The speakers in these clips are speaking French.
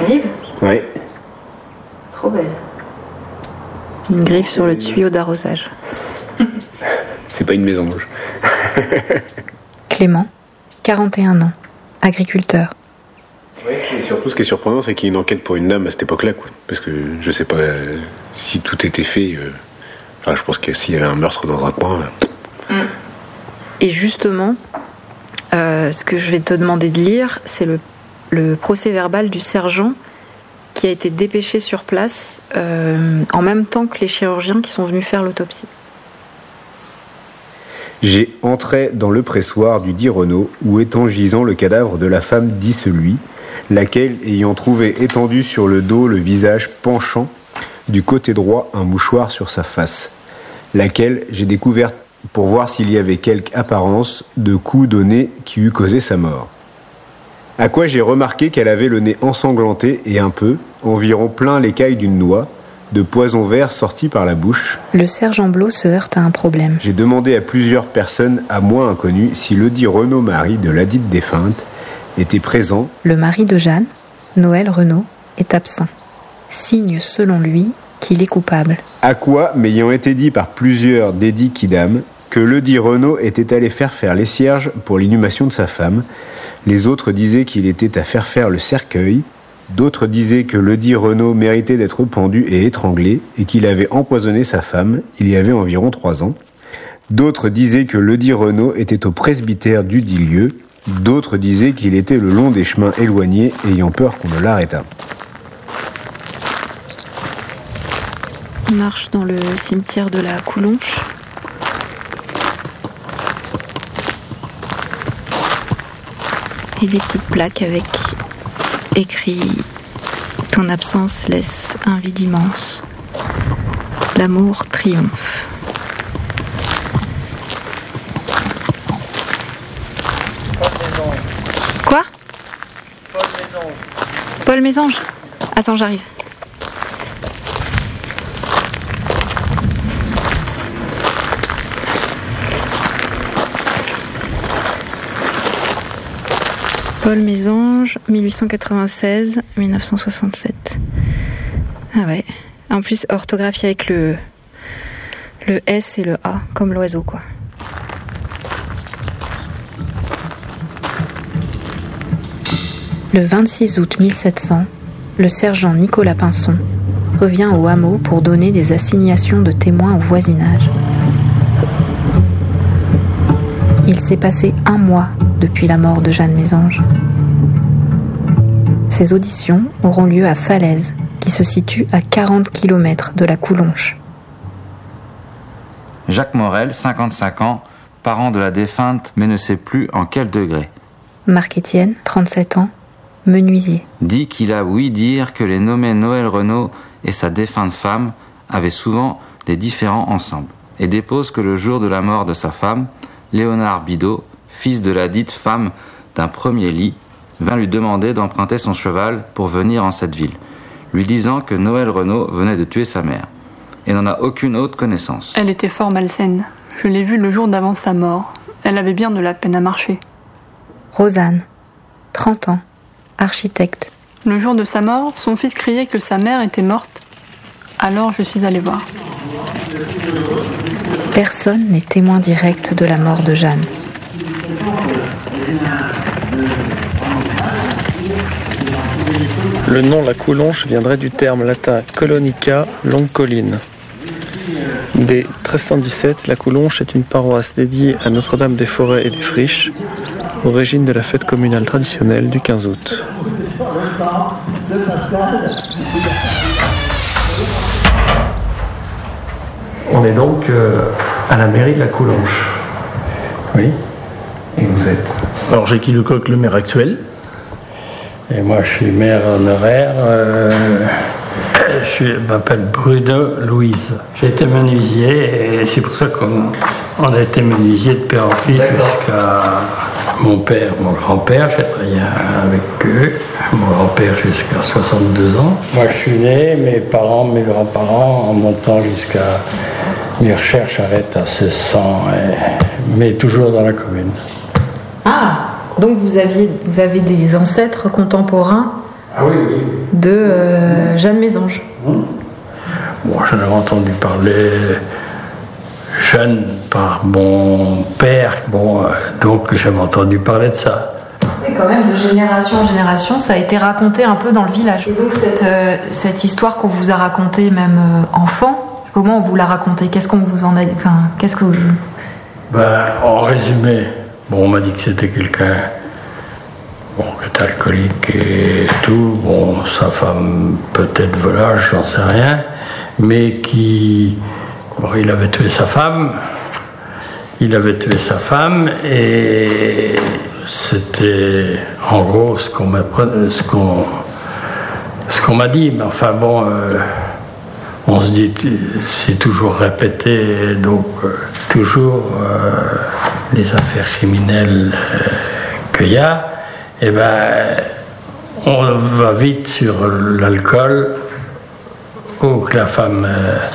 grive? Oui. Trop belle. Une griffe sur le tuyau d'arrosage. C'est pas une mésange. Clément, 41 ans, agriculteur. Ouais, et surtout, ce qui est surprenant, c'est qu'il y a une enquête pour une dame à cette époque-là, quoi. Parce que je sais pas si tout était fait. Enfin, je pense que s'il y avait un meurtre dans un coin. Et justement, ce que je vais te demander de lire, c'est le procès-verbal du sergent qui a été dépêché sur place en même temps que les chirurgiens qui sont venus faire l'autopsie. J'ai entré dans le pressoir du dit Renaud, où étant gisant le cadavre de la femme dit celui, laquelle, ayant trouvé étendu sur le dos le visage penchant, du côté droit un mouchoir sur sa face, laquelle j'ai découverte pour voir s'il y avait quelque apparence de coup donné qui eût causé sa mort. À quoi j'ai remarqué qu'elle avait le nez ensanglanté et un peu, environ plein l'écaille d'une noix, de poison vert sorti par la bouche. Le sergent Blot se heurte à un problème. J'ai demandé à plusieurs personnes à moi inconnues si le dit Renaud mari de ladite défunte était présent. Le mari de Jeanne, Noël Renaud, est absent. Signe selon lui qu'il est coupable. À quoi, m'ayant été dit par plusieurs dédits quidam, que le dit Renaud était allé faire les cierges pour l'inhumation de sa femme. Les autres disaient qu'il était à faire le cercueil. D'autres disaient que le dit Renaud méritait d'être pendu et étranglé et qu'il avait empoisonné sa femme il y avait environ 3 ans. D'autres disaient que le dit Renaud était au presbytère du dit lieu. D'autres disaient qu'il était le long des chemins éloignés, ayant peur qu'on ne l'arrêtât. On marche dans le cimetière de la Coulonche. Et des petites plaques avec écrit « Ton absence laisse un vide immense. L'amour triomphe. » Quoi ? Paul Mésange. Attends, j'arrive. Paul Mésange, 1896-1967. Ah ouais. En plus, orthographié avec le S et le A, comme l'oiseau, quoi. Le 26 août 1700, le sergent Nicolas Pinson revient au hameau pour donner des assignations de témoins au voisinage. Il s'est passé 1 mois depuis la mort de Jeanne Mésange. Ces auditions auront lieu à Falaise, qui se situe à 40 km de la Coulonche. Jacques Morel, 55 ans, parent de la défunte, mais ne sait plus en quel degré. Marc Étienne, 37 ans, menuisier. Dit qu'il a ouï dire que les nommés Noël Renaud et sa défunte femme avaient souvent des différends ensemble, et dépose que le jour de la mort de sa femme, Léonard Bidot, fils de la dite femme d'un premier lit, vint lui demander d'emprunter son cheval pour venir en cette ville, lui disant que Noël Renaud venait de tuer sa mère, et n'en a aucune autre connaissance. Elle était fort malsaine. Je l'ai vue le jour d'avant sa mort. Elle avait bien de la peine à marcher. Rosanne, 30 ans, architecte. Le jour de sa mort, son fils criait que sa mère était morte. Alors je suis allée voir. Personne n'est témoin direct de la mort de Jeanne. Le nom La Coulonche viendrait du terme latin colonica, longue colline. Dès 1317, La Coulonche est une paroisse dédiée à Notre-Dame des Forêts et des Friches, origine de la fête communale traditionnelle du 15 août. On est donc à la mairie de La Coulonche. Oui. Et vous êtes ? Alors, Jacques Lecoq, le maire actuel. Et moi, je suis maire honoraire. Je m'appelle Bruno Louise. J'ai été menuisier et c'est pour ça qu'on a été menuisier de père en fils jusqu'à mon père, mon grand-père. J'ai travaillé avec eux. Mon grand-père jusqu'à 62 ans. Moi, je suis né, mes parents, mes grands-parents, en montant jusqu'à... Mes recherches arrêtent à 1600, mais toujours dans la commune. Ah, donc vous avez des ancêtres contemporains de Jeanne Mésange. Bon, j'en avais entendu parler jeune par mon père, donc j'avais entendu parler de ça. Et quand même, de génération en génération, ça a été raconté un peu dans le village. Et donc cette histoire qu'on vous a racontée, même enfant, comment on vous l'a racontée? Qu'est-ce qu'on vous en a dit? Enfin, qu'est-ce que vous... En résumé, on m'a dit que c'était quelqu'un qui était alcoolique et tout. Sa femme peut-être volage, j'en sais rien, mais qui... il avait tué sa femme. Et c'était en gros ce qu'on m'a dit. Mais enfin on se dit, c'est toujours répété, donc toujours les affaires criminelles qu'il y a, on va vite sur l'alcool, ou que la femme,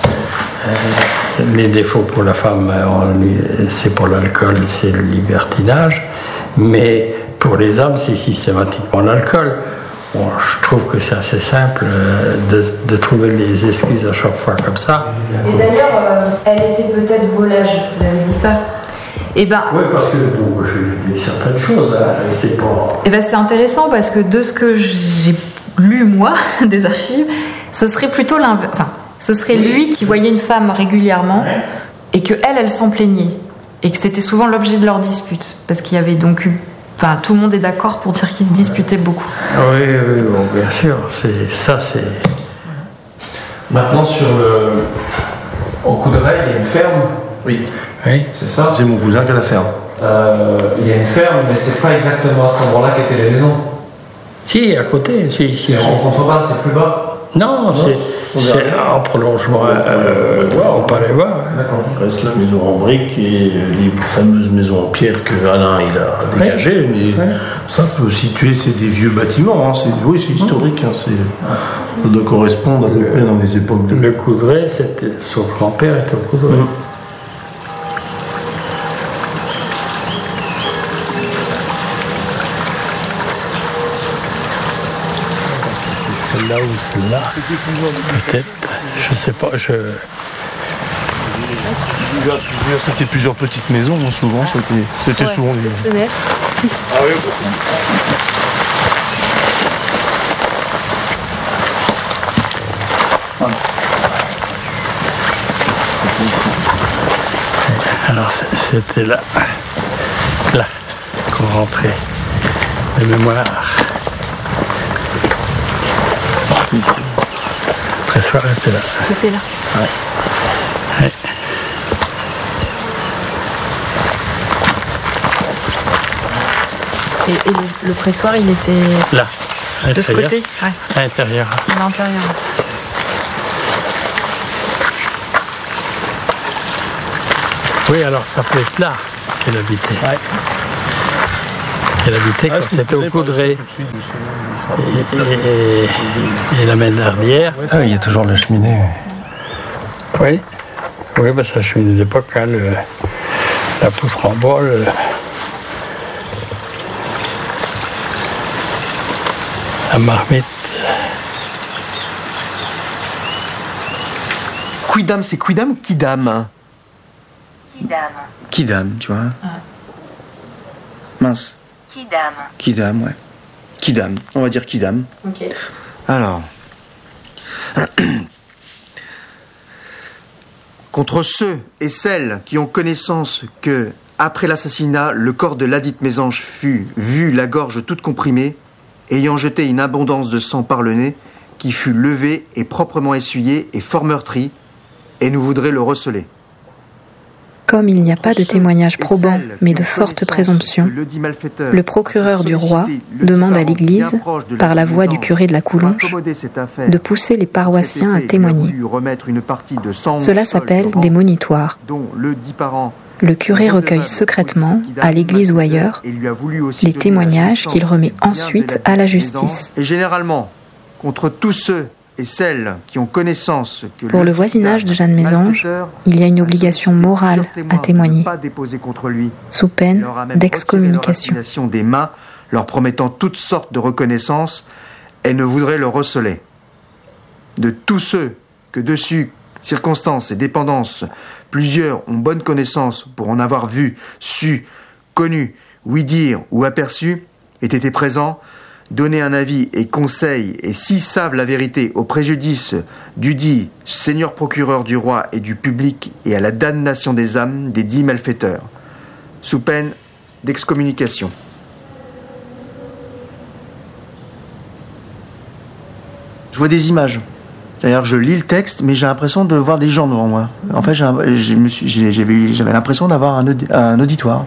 les défauts pour la femme, c'est pour l'alcool, c'est le libertinage, mais pour les hommes, c'est systématiquement l'alcool. Je trouve que c'est assez simple de trouver les excuses à chaque fois comme ça. Et d'ailleurs, elle était peut-être volage, vous avez dit ça. Oui, parce que j'ai lu certaines choses. C'est pas... c'est intéressant parce que de ce que j'ai lu, moi, des archives, ce serait plutôt l'inverse. Enfin, ce serait lui qui voyait une femme régulièrement et qu'elle s'en plaignait. Et que c'était souvent l'objet de leur dispute. Parce qu'il y avait donc eu... Enfin, tout le monde est d'accord pour dire qu'ils se disputaient beaucoup. Oui, bien sûr. C'est... Maintenant, au Coudray, il y a une ferme. Oui. C'est ça. C'est mon cousin qui a la ferme. Il y a une ferme, mais c'est pas exactement à cet endroit-là qu'étaient les maisons. Si, à côté. C'est en contrebas, c'est plus bas. Non, c'est en prolongement. On peut aller voir. D'accord. Il reste la maison en briques et les fameuses maisons en pierre que Alain il a dégagées. Mais ça peut situer, c'est des vieux bâtiments. C'est historique. Ça doit correspondre à peu près dans les époques de. Le Coudray, son grand-père était au Coudray. Celle-là ou celle-là. Peut-être, je sais pas. C'était plusieurs petites maisons, souvent. C'était souvent des maisons. Ah oui, Alors c'était là qu'on rentrait. Les mémoires. Le pressoir était là. C'était là. Ouais. Et le pressoir, il était là. De ce côté, à l'intérieur. À l'intérieur. Oui, alors ça peut être là qu'elle habitait. Elle habitait quand c'était au Coudray. Et la maison arrière. Ah, il y a toujours la cheminée. Oui, c'est la cheminée d'époque, la poutre en bois. La marmite. Quidam, c'est quidam ou kidam? Kidam. Kidam, tu vois. Mince. Kidam. Kidam, ouais. Kidam, on va dire kidam. Ok. Alors. Contre ceux et celles qui ont connaissance que, après l'assassinat, le corps de ladite Mésange fut vu la gorge toute comprimée, ayant jeté une abondance de sang par le nez, qui fut levé et proprement essuyé et fort meurtri, et nous voudrait le receler. Comme il n'y a pas de témoignages probants, mais de fortes présomptions, le procureur du roi demande à l'Église, par la voix du curé de la Coulonge, de pousser les paroissiens à témoigner. Cela s'appelle des monitoires. Le curé recueille secrètement, à l'église ou ailleurs, les témoignages qu'il remet ensuite à la justice. Et généralement, contre tous ceux et celles qui ont connaissance que pour le voisinage de Jeanne Mésange, il y a une obligation morale à témoigner, sous peine d'excommunication. Des mains, leur promettant toutes sortes de reconnaissances elle ne voudrait le receler. De tous ceux que dessus, circonstances et dépendances, plusieurs ont bonne connaissance pour en avoir vu, su, connu, ouï dire ou aperçu, aient été présents, donner un avis et conseil, et si savent la vérité au préjudice du dit Seigneur procureur du roi et du public et à la damnation des âmes des dits malfaiteurs, sous peine d'excommunication. Je vois des images. D'ailleurs, je lis le texte, mais j'ai l'impression de voir des gens devant moi. En fait, j'avais l'impression d'avoir un auditoire.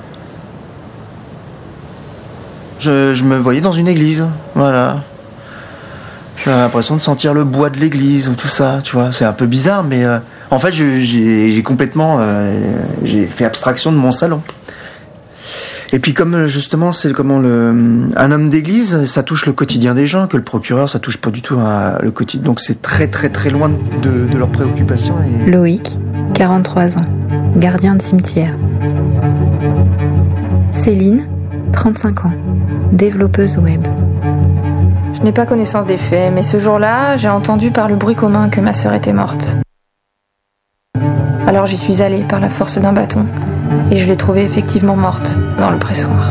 Je me voyais dans une église, voilà. J'avais l'impression de sentir le bois de l'église, tout ça, tu vois. C'est un peu bizarre, mais en fait, j'ai complètement... j'ai fait abstraction de mon salon. Et puis comme justement, c'est comment un homme d'église, ça touche le quotidien des gens, que le procureur, ça touche pas du tout le quotidien. Donc c'est très très très loin de leurs préoccupations. Et... Loïc, 43 ans, gardien de cimetière. Céline, 35 ans, développeuse web. Je n'ai pas connaissance des faits, mais ce jour-là, j'ai entendu par le bruit commun que ma sœur était morte. Alors j'y suis allée par la force d'un bâton, et je l'ai trouvée effectivement morte dans le pressoir.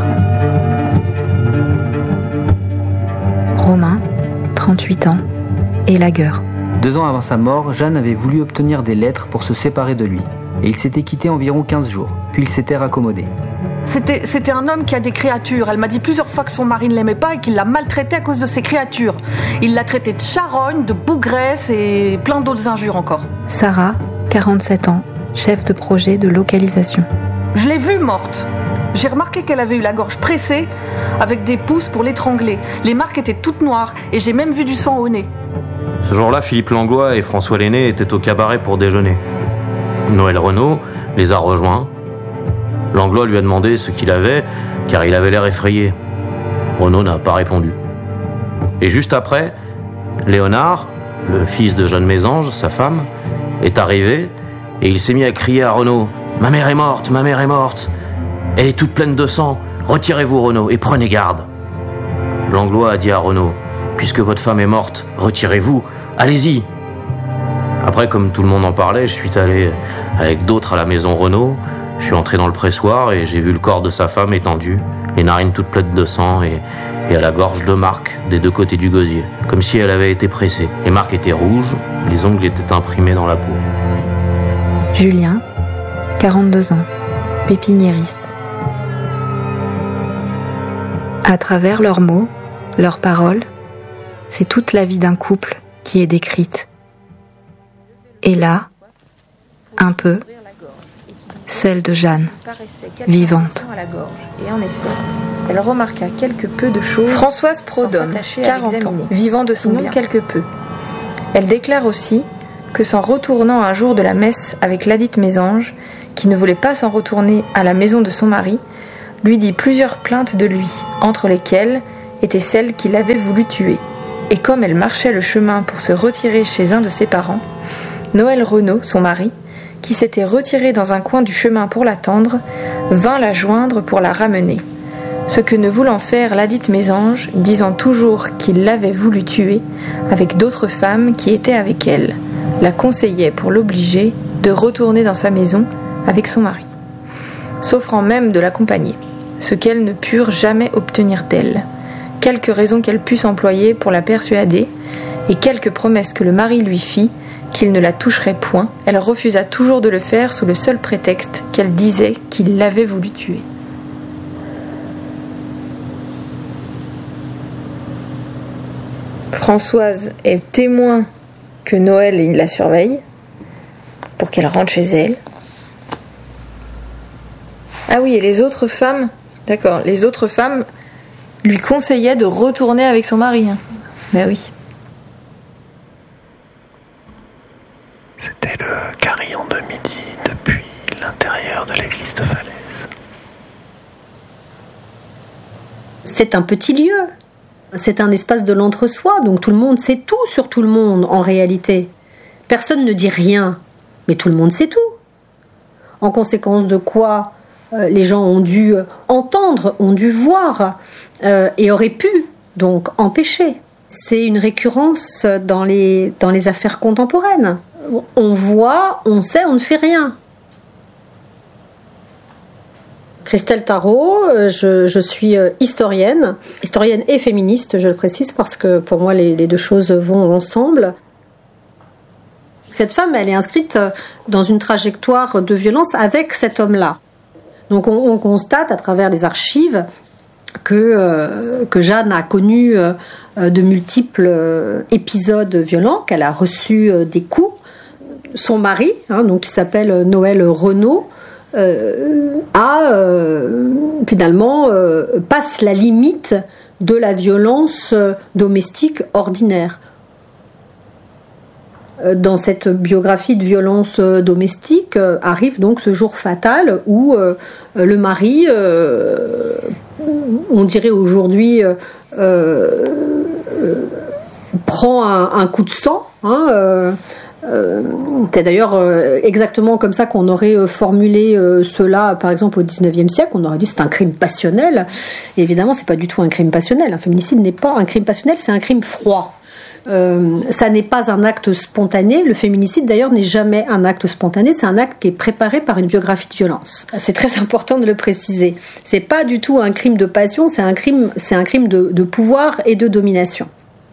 Romain, 38 ans, élagueur. 2 ans avant sa mort, Jeanne avait voulu obtenir des lettres pour se séparer de lui, et ils s'étaient quittés environ 15 jours, puis ils s'étaient raccommodés. C'était un homme qui a des créatures. Elle m'a dit plusieurs fois que son mari ne l'aimait pas et qu'il l'a maltraité à cause de ses créatures. Il l'a traité de charogne, de bougresse et plein d'autres injures encore. Sarah, 47 ans, chef de projet de localisation. Je l'ai vue morte. J'ai remarqué qu'elle avait eu la gorge pressée avec des pouces pour l'étrangler. Les marques étaient toutes noires et j'ai même vu du sang au nez. Ce jour-là, Philippe Langlois et François Lenné étaient au cabaret pour déjeuner. Noël Renaud les a rejoints. Langlois lui a demandé ce qu'il avait, car il avait l'air effrayé. Renaud n'a pas répondu. Et juste après, Léonard, le fils de Jeanne Mésange, sa femme, est arrivé et il s'est mis à crier à Renaud « Ma mère est morte, ma mère est morte. Elle est toute pleine de sang. Retirez-vous, Renaud, et prenez garde. » Langlois a dit à Renaud « Puisque votre femme est morte, retirez-vous, allez-y. » Après, comme tout le monde en parlait, je suis allé avec d'autres à la maison Renaud. Je suis entré dans le pressoir et j'ai vu le corps de sa femme étendu, les narines toutes pleines de sang et à la gorge 2 marques des 2 côtés du gosier, comme si elle avait été pressée. Les marques étaient rouges, les ongles étaient imprimés dans la peau. Julien, 42 ans, pépiniériste. À travers leurs mots, leurs paroles, c'est toute la vie d'un couple qui est décrite. Et là, un peu, celle de Jeanne, vivante. Et en effet, elle remarqua quelque peu de choses. Françoise Prodhomme, 40 ans, vivant de son bien. Quelque peu. Elle déclare aussi que s'en retournant un jour de la messe avec ladite Mésange, qui ne voulait pas s'en retourner à la maison de son mari, lui dit plusieurs plaintes de lui, entre lesquelles était celle qui l'avait voulu tuer. Et comme elle marchait le chemin pour se retirer chez un de ses parents, Noël Renaud, son mari, qui s'était retiré dans un coin du chemin pour l'attendre, vint la joindre pour la ramener. Ce que ne voulant faire ladite Mésange, disant toujours qu'il l'avait voulu tuer, avec d'autres femmes qui étaient avec elle, la conseillait pour l'obliger de retourner dans sa maison avec son mari, s'offrant même de l'accompagner, ce qu'elles ne purent jamais obtenir d'elle. Quelques raisons qu'elle puisse employer pour la persuader, et quelques promesses que le mari lui fit, qu'il ne la toucherait point, elle refusa toujours de le faire sous le seul prétexte qu'elle disait qu'il l'avait voulu tuer. Françoise est témoin que Noël il la surveille pour qu'elle rentre chez elle. Ah oui, et les autres femmes, d'accord, les autres femmes lui conseillaient de retourner avec son mari. Ben oui. C'était le carillon de midi depuis l'intérieur de l'église de Falaise. C'est un petit lieu. C'est un espace de l'entre-soi, donc tout le monde sait tout sur tout le monde en réalité. Personne ne dit rien, mais tout le monde sait tout. En conséquence de quoi, les gens ont dû entendre, ont dû voir et auraient pu donc empêcher C'est une récurrence dans les affaires contemporaines. On voit, on sait, on ne fait rien. Christelle Tarot, je suis historienne et féministe, je le précise, parce que pour moi les deux choses vont ensemble. Cette femme, elle est inscrite dans une trajectoire de violence avec cet homme-là. Donc on constate à travers les archives que Jeanne a connu de multiples épisodes violents, qu'elle a reçu des coups. Son mari, donc qui s'appelle Noël Renaud, finalement passe la limite de la violence domestique ordinaire. Dans cette biographie de violence domestique arrive donc ce jour fatal où le mari, on dirait aujourd'hui, prend un coup de sang. C'est d'ailleurs exactement comme ça qu'on aurait formulé cela, par exemple, au XIXe siècle. On aurait dit c'est un crime passionnel. Et évidemment, c'est pas du tout un crime passionnel. Un féminicide n'est pas un crime passionnel, c'est un crime froid. Ça n'est pas un acte spontané. Le féminicide, d'ailleurs, n'est jamais un acte spontané. C'est un acte qui est préparé par une biographie de violence. C'est très important de le préciser. C'est pas du tout un crime de passion. C'est un crime de pouvoir et de domination.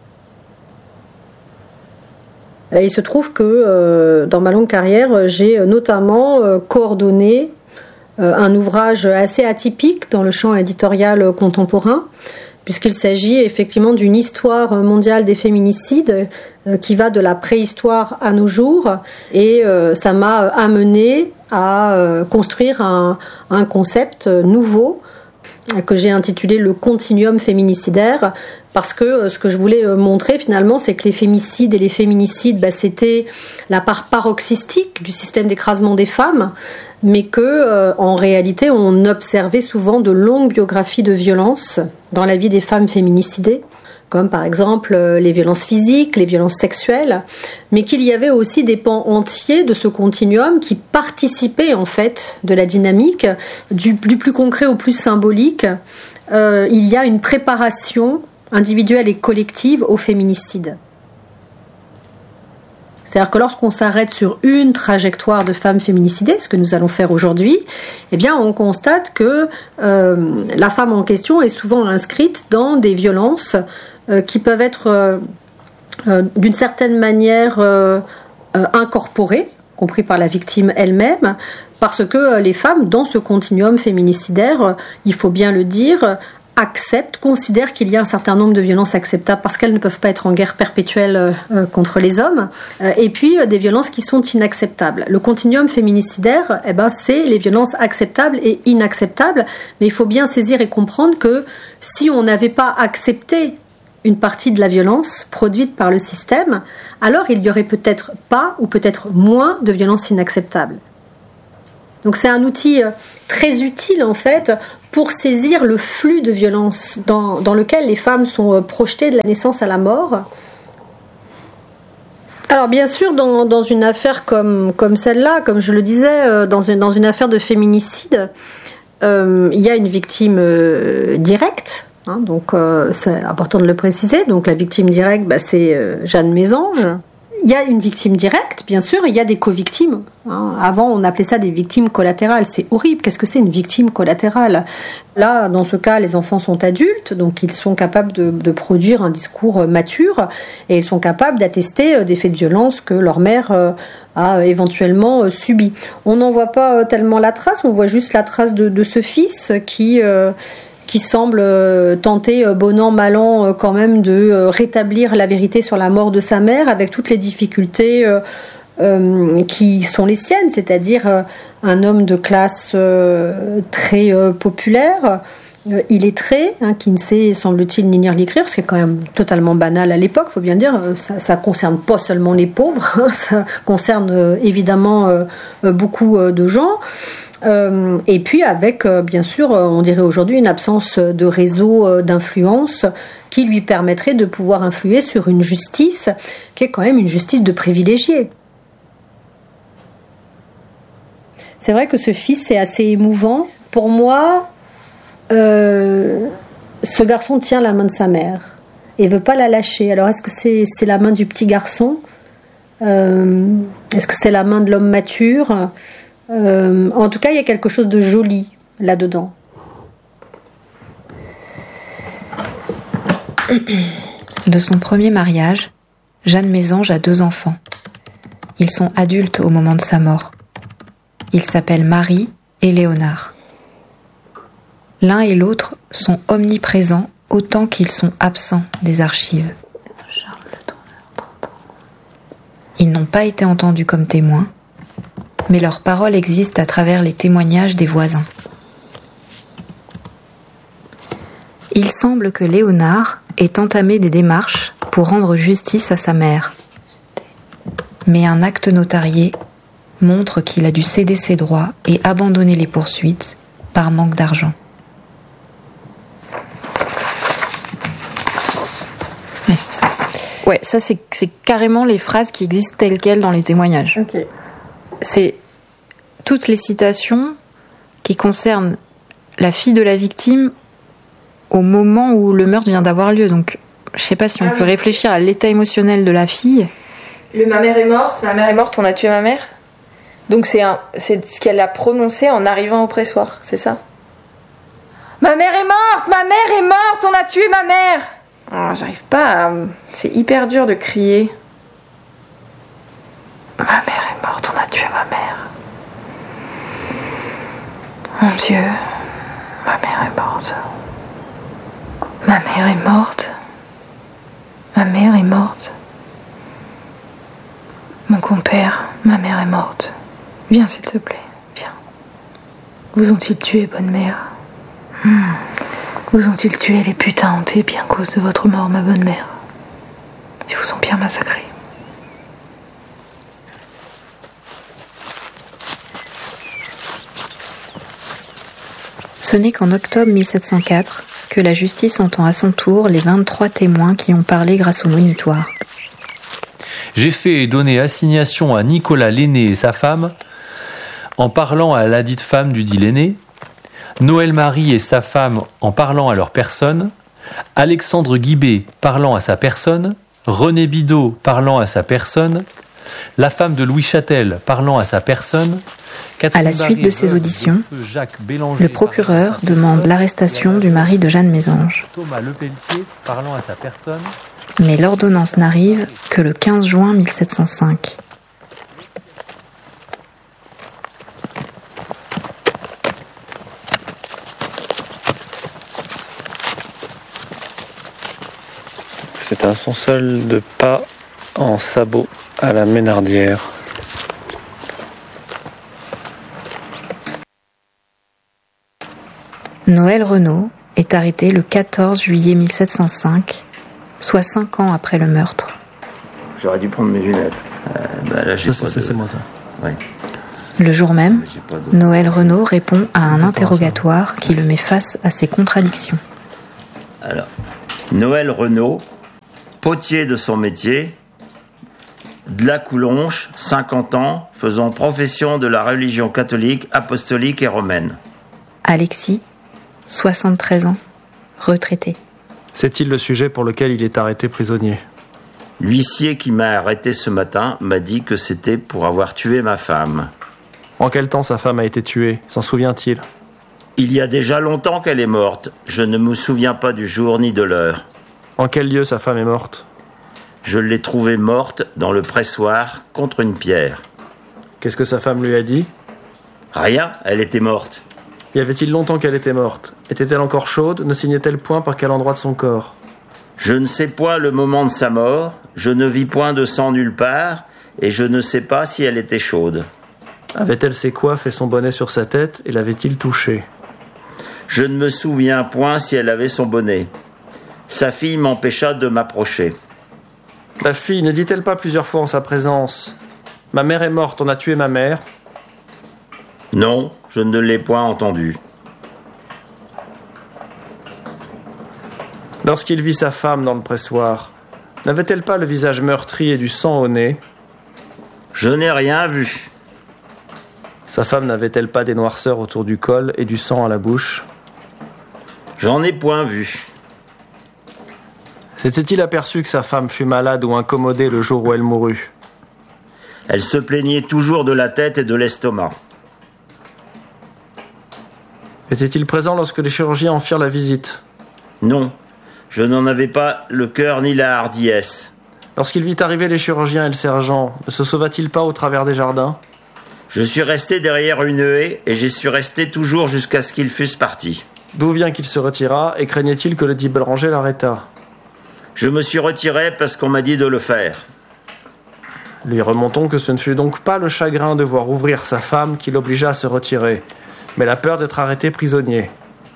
Et il se trouve que dans ma longue carrière, j'ai notamment coordonné un ouvrage assez atypique dans le champ éditorial contemporain, puisqu'il s'agit effectivement d'une histoire mondiale des féminicides qui va de la préhistoire à nos jours. Et ça m'a amené à construire un concept nouveau que j'ai intitulé le continuum féminicidaire, parce que ce que je voulais montrer finalement, c'est que les fémicides et les féminicides, c'était la part paroxystique du système d'écrasement des femmes, mais que en réalité on observait souvent de longues biographies de violence dans la vie des femmes féminicidées, comme par exemple les violences physiques, les violences sexuelles, mais qu'il y avait aussi des pans entiers de ce continuum qui participaient en fait de la dynamique, du plus concret au plus symbolique. Il y a une préparation individuelle et collective au féminicide. C'est-à-dire que lorsqu'on s'arrête sur une trajectoire de femmes féminicidées, ce que nous allons faire aujourd'hui, eh bien, on constate que la femme en question est souvent inscrite dans des violences qui peuvent être d'une certaine manière incorporées, compris par la victime elle-même, parce que les femmes, dans ce continuum féminicidaire, il faut bien le dire, considèrent qu'il y a un certain nombre de violences acceptables parce qu'elles ne peuvent pas être en guerre perpétuelle contre les hommes, et puis des violences qui sont inacceptables. Le continuum féminicidaire, c'est les violences acceptables et inacceptables, mais il faut bien saisir et comprendre que si on n'avait pas accepté une partie de la violence produite par le système, alors il y aurait peut-être pas ou peut-être moins de violences inacceptables. Donc c'est un outil très utile en fait pour saisir le flux de violence dans lequel les femmes sont projetées de la naissance à la mort. Alors bien sûr, dans une affaire comme celle-là, comme je le disais, dans une affaire de féminicide, il y a une victime directe. Donc c'est important de le préciser. Donc la victime directe, c'est Jeanne Mésange. Il y a une victime directe, bien sûr, il y a des co-victimes. Avant, on appelait ça des victimes collatérales. C'est horrible. Qu'est-ce que c'est une victime collatérale ? Là, dans ce cas, les enfants sont adultes, donc ils sont capables de produire un discours mature et ils sont capables d'attester des faits de violence que leur mère a éventuellement subis. On n'en voit pas tellement la trace, on voit juste la trace de ce fils qui semble tenter, bon an, mal an, quand même de rétablir la vérité sur la mort de sa mère, avec toutes les difficultés qui sont les siennes, c'est-à-dire un homme de classe très populaire, illettré, qui ne sait, semble-t-il, ni lire ni écrire, ce qui est quand même totalement banal à l'époque, faut bien le dire. Ça concerne pas seulement les pauvres, ça concerne évidemment beaucoup de gens. Et puis avec, bien sûr, on dirait aujourd'hui une absence de réseau d'influence qui lui permettrait de pouvoir influer sur une justice qui est quand même une justice de privilégiés. C'est vrai que ce fils est assez émouvant. Pour moi, ce garçon tient la main de sa mère. et veut pas la lâcher. Alors est-ce que c'est la main du petit garçon? Est-ce que c'est la main de l'homme mature? En tout cas, il y a quelque chose de joli là-dedans. De son premier mariage, Jeanne Mésange a 2 enfants. Ils sont adultes au moment de sa mort. Ils s'appellent Marie et Léonard. L'un et l'autre sont omniprésents autant qu'ils sont absents des archives. Ils n'ont pas été entendus comme témoins, mais leurs paroles existent à travers les témoignages des voisins. Il semble que Léonard ait entamé des démarches pour rendre justice à sa mère. Mais un acte notarié montre qu'il a dû céder ses droits et abandonner les poursuites par manque d'argent. Ouais, c'est ça. Ouais, ça c'est carrément les phrases qui existent telles quelles dans les témoignages. Ok. C'est toutes les citations qui concernent la fille de la victime au moment où le meurtre vient d'avoir lieu. Donc, je sais pas si on peut réfléchir à l'état émotionnel de la fille. Ma mère est morte, on a tué ma mère. Donc c'est ce qu'elle a prononcé en arrivant au pressoir, c'est ça? Ma mère est morte, on a tué ma mère. Oh, j'arrive pas à... C'est hyper dur de crier. Ma mère est morte, on a tué ma mère. Mon Dieu, ma mère est morte. Ma mère est morte. Ma mère est morte. Mon compère, ma mère est morte. Viens s'il te plaît, viens. Vous ont-ils tué, bonne mère? Vous ont-ils tué les putains hantés bien à cause de votre mort, ma bonne mère? Ils vous ont bien massacré. Ce n'est qu'en octobre 1704 que la justice entend à son tour les 23 témoins qui ont parlé grâce au monitoire. J'ai fait donner assignation à Nicolas Lenné et sa femme, en parlant à ladite femme du dit Lenné, Noël Marie et sa femme en parlant à leur personne, Alexandre Guibé parlant à sa personne, René Bidot parlant à sa personne, la femme de Louis Châtel parlant à sa personne. À la suite de ces auditions, le procureur demande l'arrestation du mari de Jeanne Mésange. Thomas Lepelletier parlant à sa personne. Mais l'ordonnance n'arrive que le 15 juin 1705. C'est un son seul de pas en sabot à la Ménardière. Noël Renaud est arrêté le 14 juillet 1705, soit 5 ans après le meurtre. J'aurais dû prendre mes lunettes. Là, c'est moi ça. Ouais. Le jour même, Noël Renaud répond à un interrogatoire qui le met face à ses contradictions. Alors, Noël Renaud, potier de son métier, de la Coulonche, 50 ans, faisant profession de la religion catholique, apostolique et romaine. Alexis, 73 ans, retraité. C'est-il le sujet pour lequel il est arrêté prisonnier? L'huissier qui m'a arrêté ce matin m'a dit que c'était pour avoir tué ma femme. En quel temps sa femme a été tuée? S'en souvient-il? Il y a déjà longtemps qu'elle est morte. Je ne me souviens pas du jour ni de l'heure. En quel lieu sa femme est morte? Je l'ai trouvée morte dans le pressoir contre une pierre. Qu'est-ce que sa femme lui a dit? Rien, elle était morte. Y avait-il longtemps qu'elle était morte? Était-elle encore chaude? Ne signait-elle point par quel endroit de son corps? Je ne sais point le moment de sa mort, je ne vis point de sang nulle part, et je ne sais pas si elle était chaude. Avait-elle ses coiffes et son bonnet sur sa tête, et l'avait-il touché? Je ne me souviens point si elle avait son bonnet. Sa fille m'empêcha de m'approcher. La fille ne dit-elle pas plusieurs fois en sa présence: ma mère est morte, on a tué ma mère? Non, je ne l'ai point entendu. Lorsqu'il vit sa femme dans le pressoir, n'avait-elle pas le visage meurtri et du sang au nez? Je n'ai rien vu. Sa femme n'avait-elle pas des noirceurs autour du col et du sang à la bouche? J'en ai point vu. S'était-il aperçu que sa femme fut malade ou incommodée le jour où elle mourut? Elle se plaignait toujours de la tête et de l'estomac. Était-il présent lorsque les chirurgiens en firent la visite? Non, je n'en avais pas le cœur ni la hardiesse. Lorsqu'il vit arriver les chirurgiens et le sergent, ne se sauva-t-il pas au travers des jardins? Je suis resté derrière une haie et j'y suis resté toujours jusqu'à ce qu'ils fussent partis. D'où vient qu'il se retira et craignait-il que le dit Béranger l'arrêtât? Je me suis retiré parce qu'on m'a dit de le faire. Lui remontons que ce ne fut donc pas le chagrin de voir ouvrir sa femme qui l'obligea à se retirer, mais la peur d'être arrêté prisonnier.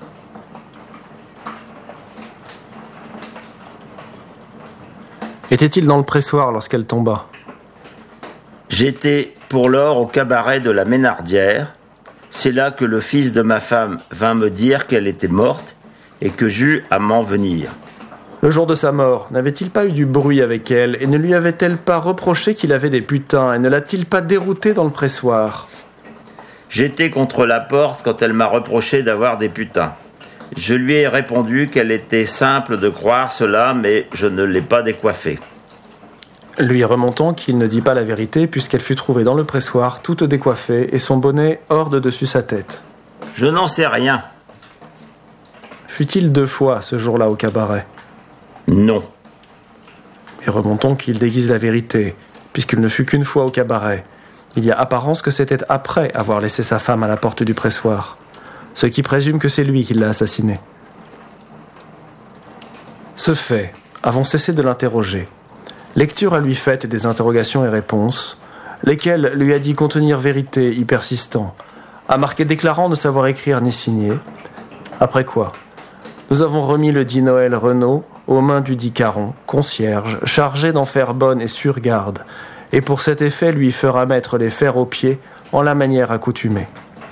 Était-il dans le pressoir lorsqu'elle tomba? J'étais pour lors au cabaret de la Ménardière. C'est là que le fils de ma femme vint me dire qu'elle était morte et que j'eus à m'en venir. Le jour de sa mort, n'avait-il pas eu du bruit avec elle et ne lui avait-elle pas reproché qu'il avait des putains et ne l'a-t-il pas dérouté dans le pressoir? J'étais contre la porte quand elle m'a reproché d'avoir des putains. Je lui ai répondu qu'elle était simple de croire cela, mais je ne l'ai pas décoiffée. Lui remontons qu'il ne dit pas la vérité puisqu'elle fut trouvée dans le pressoir, toute décoiffée et son bonnet hors de dessus sa tête. Je n'en sais rien. Fut-il 2 fois ce jour-là au cabaret? Non. Et remontons qu'il déguise la vérité, puisqu'il ne fut qu'une fois au cabaret. Il y a apparence que c'était après avoir laissé sa femme à la porte du pressoir, ce qui présume que c'est lui qui l'a assassinée. Ce fait, avons cessé de l'interroger. Lecture à lui faite des interrogations et réponses, lesquelles lui a dit contenir vérité y persistant, a marqué déclarant ne savoir écrire ni signer. Après quoi, nous avons remis le dit Noël Renaud aux mains du dit Caron, concierge, chargé d'en faire bonne et sûre garde, et pour cet effet lui fera mettre les fers aux pieds en la manière accoutumée.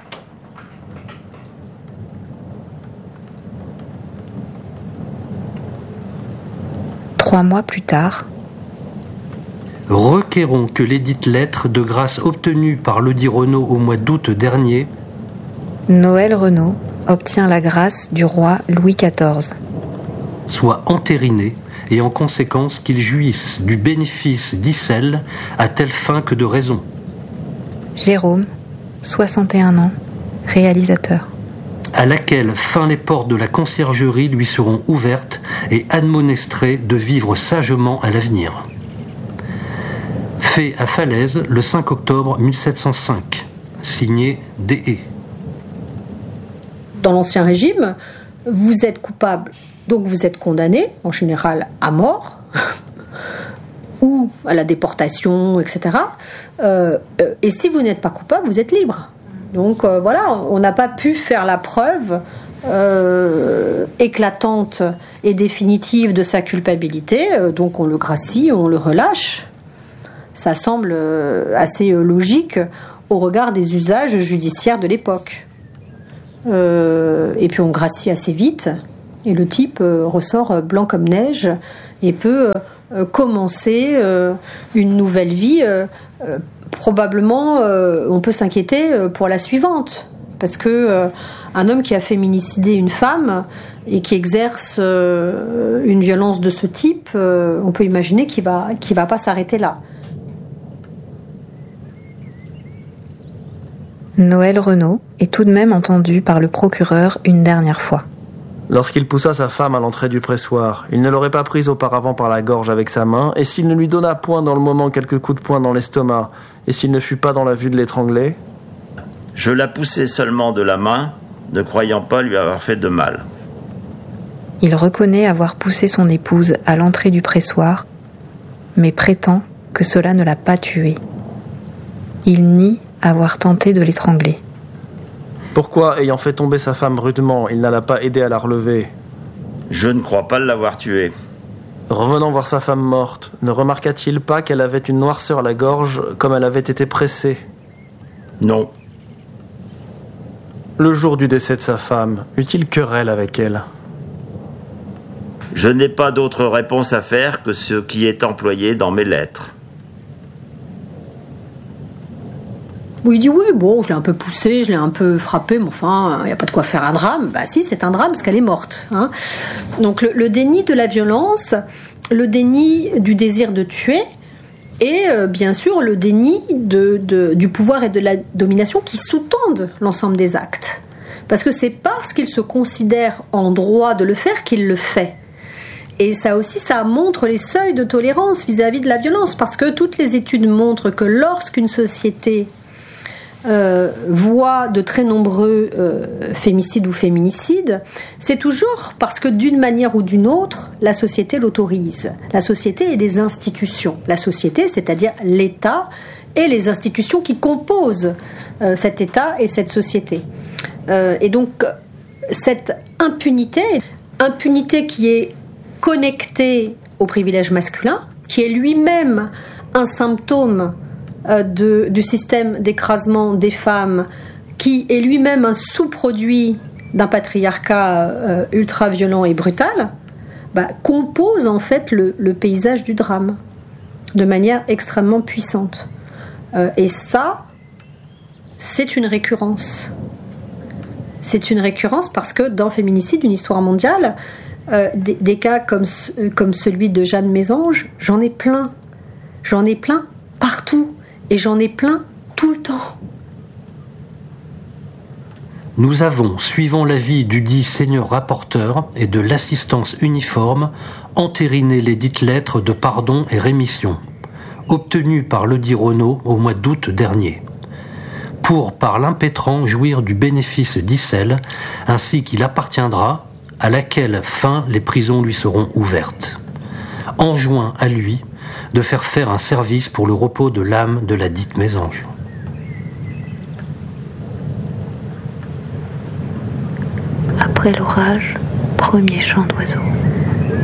Trois mois plus tard. Requérons que l'édite lettre de grâce obtenue par ledit Renaud au mois d'août dernier, Noël Renaud obtient la grâce du roi Louis XIV. Soit entérinée et en conséquence qu'il jouisse du bénéfice d'Issel à telle fin que de raison. Jérôme, 61 ans, réalisateur. À laquelle fin les portes de la conciergerie lui seront ouvertes et admonestrées de vivre sagement à l'avenir. Fait à Falaise le 5 octobre 1705. Signé D.E. Dans l'Ancien Régime, vous êtes coupable, donc vous êtes condamné, en général à mort, ou à la déportation, etc. Et si vous n'êtes pas coupable, vous êtes libre. Donc voilà, on n'a pas pu faire la preuve éclatante et définitive de sa culpabilité, donc on le gracie, on le relâche. Ça semble assez logique au regard des usages judiciaires de l'époque. Et puis on gracie assez vite, et le type ressort blanc comme neige et peut commencer une nouvelle vie. Probablement, on peut s'inquiéter pour la suivante, parce que un homme qui a féminicider une femme et qui exerce une violence de ce type, on peut imaginer qu'il va pas s'arrêter là. Noël Renaud est tout de même entendu par le procureur une dernière fois. Lorsqu'il poussa sa femme à l'entrée du pressoir, il ne l'aurait pas prise auparavant par la gorge avec sa main, et s'il ne lui donna point dans le moment quelques coups de poing dans l'estomac, et s'il ne fut pas dans la vue de l'étrangler? Je la poussai seulement de la main, ne croyant pas lui avoir fait de mal. Il reconnaît avoir poussé son épouse à l'entrée du pressoir, mais prétend que cela ne l'a pas tuée. Il nie avoir tenté de l'étrangler. Pourquoi, ayant fait tomber sa femme rudement, il n'alla pas aider à la relever? Je ne crois pas l'avoir tuée. Revenant voir sa femme morte, ne remarqua-t-il pas qu'elle avait une noirceur à la gorge, comme elle avait été pressée? Non. Le jour du décès de sa femme, eut-il querelle avec elle? Je n'ai pas d'autre réponse à faire que ce qui est employé dans mes lettres. Où il dit oui, bon, je l'ai un peu poussée, je l'ai un peu frappée, mais enfin, il n'y a pas de quoi faire un drame. Bah si, c'est un drame parce qu'elle est morte. Hein. Donc le déni de la violence, le déni du désir de tuer, et bien sûr le déni du pouvoir et de la domination qui sous-tendent l'ensemble des actes. Parce que c'est parce qu'il se considère en droit de le faire qu'il le fait. Et ça aussi, ça montre les seuils de tolérance vis-à-vis de la violence, parce que toutes les études montrent que lorsqu'une société voit de très nombreux fémicides ou féminicides, c'est toujours parce que d'une manière ou d'une autre, la société l'autorise. La société et les institutions. La société, c'est-à-dire l'État et les institutions qui composent cet État et cette société. Et donc, cette impunité qui est connectée au privilège masculin, qui est lui-même un symptôme du système d'écrasement des femmes, qui est lui-même un sous-produit d'un patriarcat ultra-violent et brutal, compose en fait le paysage du drame de manière extrêmement puissante. Et ça, c'est une récurrence. C'est une récurrence parce que dans Féminicide, une histoire mondiale, des cas comme celui de Jeanne Mésange, j'en ai plein. J'en ai plein partout. Et j'en ai plein tout le temps. Nous avons, suivant l'avis du dit seigneur rapporteur et de l'assistance uniforme, entériné les dites lettres de pardon et rémission, obtenues par le dit Renaud au mois d'août dernier, pour, par l'impétrant, jouir du bénéfice d'Issel, ainsi qu'il appartiendra, à laquelle fin les prisons lui seront ouvertes. Enjoint à lui de faire un service pour le repos de l'âme de la dite Mésange. Après l'orage, premier chant d'oiseau.